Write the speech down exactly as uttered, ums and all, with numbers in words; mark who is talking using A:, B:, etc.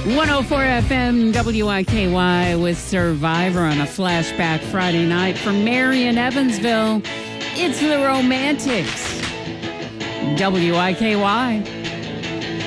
A: one oh four F M W I K Y with Survivor on a flashback Friday night from Marion, Evansville. It's the Romantics. W I K Y.